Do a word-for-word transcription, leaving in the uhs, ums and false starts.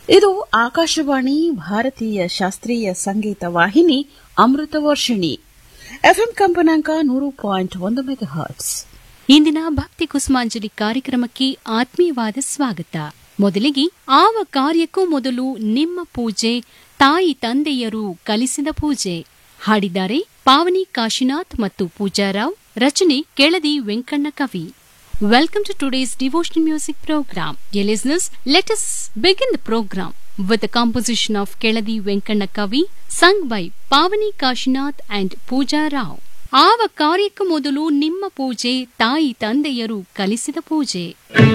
ಇದು ಆಕಾಶವಾಣಿ ಭಾರತೀಯ ಶಾಸ್ತ್ರೀಯ ಸಂಗೀತ ವಾಹಿನಿ ಅಮೃತ ವರ್ಷಿಣಿ ಎಫ್ಎಂ ಕಂಪನಾಂಕ ನೂರು ಪಾಯಿಂಟ್ ಒಂದು ಮೆಗಾ ಹರ್ಟ್ಸ್. ಇಂದಿನ ಭಕ್ತಿ ಕುಸುಮಾಂಜಲಿ ಕಾರ್ಯಕ್ರಮಕ್ಕೆ ಆತ್ಮೀಯವಾದ ಸ್ವಾಗತ. ಮೊದಲಿಗೆ ಆವ ಕಾರ್ಯಕ್ಕೂ ಮೊದಲು ನಿಮ್ಮ ಪೂಜೆ ತಾಯಿ ತಂದೆಯರು ಕಲಿಸಿದ ಪೂಜೆ ಹಾಡಿದ್ದಾರೆ ಪಾವನಿ ಕಾಶಿನಾಥ್ ಮತ್ತು ಪೂಜಾರಾವ್. ರಚನೆ ಕೆಳದಿ ವೆಂಕಣ್ಣ ಕವಿ. Welcome to today's devotional music program. Dear listeners, let us begin the program with the composition of Keladi Venkana Kavi, sung by Pavani Kashinath and Pooja Rao. ಆವ ಕಾರ್ಯಕ್ಕೆ ಮೊದಲು ನಿಮ್ಮ ಪೂಜೆ ತಾಯಿ ತಂದೆಯರು ಕಲಿಸಿದ ಪೂಜೆ.